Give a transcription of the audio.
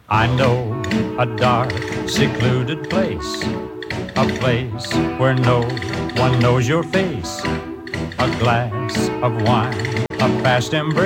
I know a dark, secluded place, a place where no one knows your face. A glass of wine, a fast embrace.